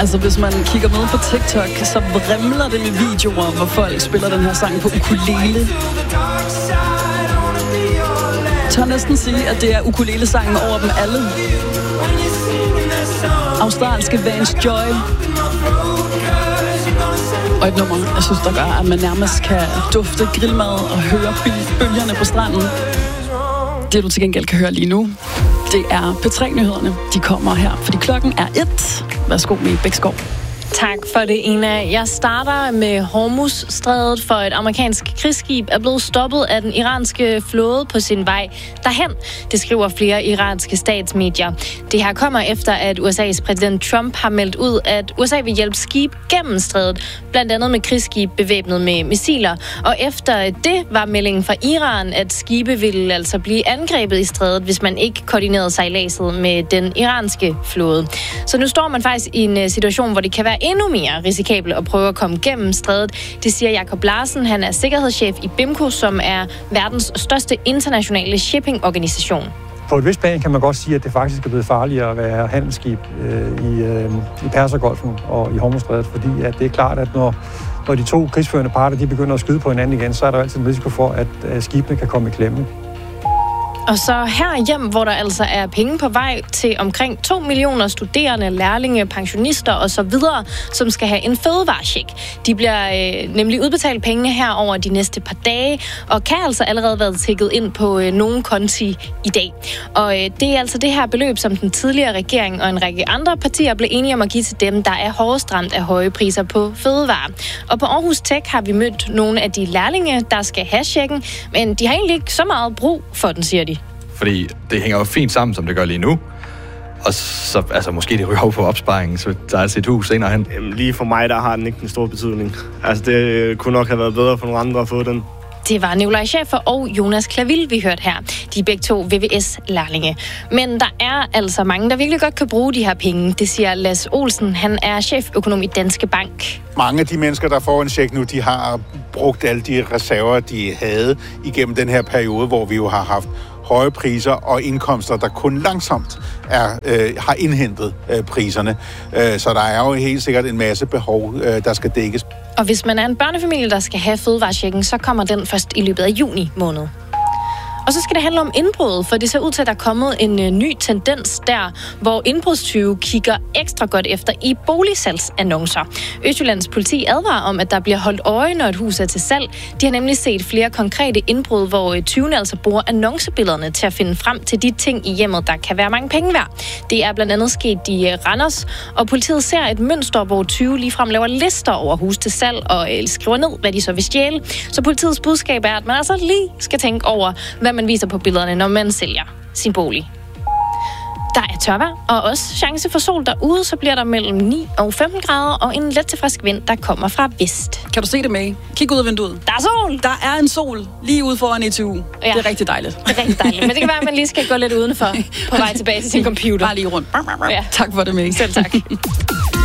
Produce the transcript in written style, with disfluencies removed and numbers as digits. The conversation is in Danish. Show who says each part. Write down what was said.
Speaker 1: Altså, hvis man kigger med på TikTok, så vrimler det med videoer, hvor folk spiller den her sang på ukulele. Jeg tør næsten sige, at det er ukulele-sangen over dem alle. Australske Vance Joy. Og et nummer, jeg synes, der gør, at man nærmest kan dufte grillmad og høre bølgerne på stranden. Det, du til gengæld kan høre lige nu, det er P3-nyhederne. De kommer her, fordi klokken er 1. Værsgo med Bækskov.
Speaker 2: Tak for det, Ina. Jeg starter med Hormuzstrædet, for et amerikansk krigsskib er blevet stoppet af den iranske flåde på sin vej derhen. Det skriver flere iranske statsmedier. Det her kommer efter, at USA's præsident Trump har meldt ud, at USA vil hjælpe skib gennem strædet, blandt andet med krigsskib bevæbnet med missiler. Og efter det var meldingen fra Iran, at skibe ville altså blive angrebet i strædet, hvis man ikke koordinerede sejladset med den iranske flåde. Så nu står man faktisk i en situation, hvor det kan være endnu mere risikabelt at prøve at komme gennem strædet. Det siger Jakob Larsen. Han er sikkerhedschef i BIMCO, som er verdens største internationale shippingorganisation.
Speaker 3: På et vist plan kan man godt sige, at det faktisk er blevet farligere at være handelsskib i Persergolfen og i Hormuzstrædet, fordi at det er klart, at når de to krigsførende parter de begynder at skyde på hinanden igen, så er der altid en risiko for, at skibene kan komme i klemme.
Speaker 2: Og så herhjem, hvor der altså er penge på vej til omkring 2 millioner studerende, lærlinge, pensionister osv., som skal have en fødevarecheck. De bliver nemlig udbetalt pengene her over de næste par dage, og kan altså allerede være tækket ind på nogle konti i dag. Og det er altså det her beløb, som den tidligere regering og en række andre partier blev enige om at give til dem, der er hårdest ramt af høje priser på fødevarer. Og på Aarhus Tech har vi mødt nogle af de lærlinge, der skal have checken, men de har egentlig ikke så meget brug for den, siger de.
Speaker 4: Fordi det hænger jo fint sammen, som det gør lige nu. Og så måske det ryger på opsparingen, så der er et hus senere hen.
Speaker 5: Lige for mig, der har den ikke en stor betydning. Altså, det kunne nok have været bedre for nogle andre at få den.
Speaker 2: Det var Nikolaj Schäfer og Jonas Klavil, vi hørte her. De er begge to VVS-lærlinge. Men der er altså mange, der virkelig godt kan bruge de her penge. Det siger Lasse Olsen. Han er cheføkonom i Danske Bank.
Speaker 6: Mange af de mennesker, der får en check nu, de har brugt alle de reserver, de havde igennem den her periode, hvor vi jo har haft høje priser og indkomster, der kun langsomt har indhentet priserne. Så der er jo helt sikkert en masse behov, der skal dækkes.
Speaker 2: Og hvis man er en børnefamilie, der skal have fødevarechecken, så kommer den først i løbet af juni måned. Og så skal det handle om indbrud, for det ser ud til, at der er kommet en ny tendens der, hvor indbrudstyve kigger ekstra godt efter i boligsalgsannoncer. Østjyllands politi advarer om, at der bliver holdt øje, når et hus er til salg. De har nemlig set flere konkrete indbrud, hvor tyvene altså bruger annoncebillederne til at finde frem til de ting i hjemmet, der kan være mange penge værd. Det er blandt andet sket i Randers, og politiet ser et mønster, hvor tyve ligefrem laver lister over hus til salg og skriver ned, hvad de så vil stjæle. Så politiets budskab er, at man altså lige skal tænke over, hvad man viser på billederne, når man sælger sin bolig. Der er tørvejr og også chance for sol derude, så bliver der mellem 9 og 15 grader og en let til frisk vind, der kommer fra vest.
Speaker 1: Kan du se det med? Kig ud af vinduet.
Speaker 2: Der er sol!
Speaker 1: Der er en sol lige ude foran ETU. Ja. Det er rigtig dejligt.
Speaker 2: Det er rigtig dejligt, men det kan være, at man lige skal gå lidt udenfor på vej tilbage til sin computer.
Speaker 1: Bare lige rundt.
Speaker 2: Ja.
Speaker 1: Tak for det, Meg.
Speaker 2: Selv tak.